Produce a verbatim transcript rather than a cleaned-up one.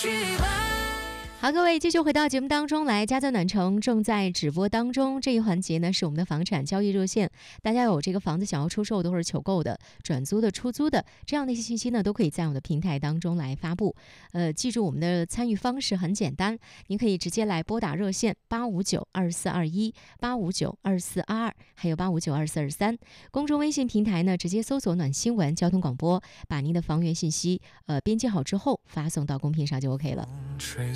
好，各位继续回到节目当中来，家在暖城正在直播当中。这一环节呢是我们的房产交易热线，大家有这个房子想要出售的或者求购的、转租的、出租的这样的一些信息呢，都可以在我们的平台当中来发布。呃，记住我们的参与方式很简单，您可以直接来拨打热线八五九二四二一、八五九二四二二，还有八五九二四二三。公众微信平台呢，直接搜索“暖新闻交通广播”，把您的房源信息呃编辑好之后发送到公屏上就 OK 了。